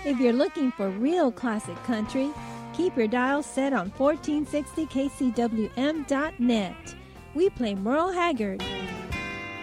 If you're looking for real classic country, keep your dial set on 1460kcwm.net. We play Merle Haggard.